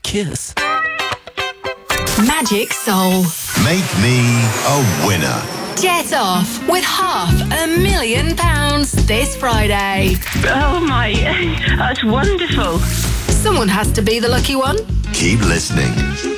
kiss. Magic Soul. Make me a winner. Jet off with £500,000 this Friday. Oh my, that's wonderful. Someone has to be the lucky one. Keep listening.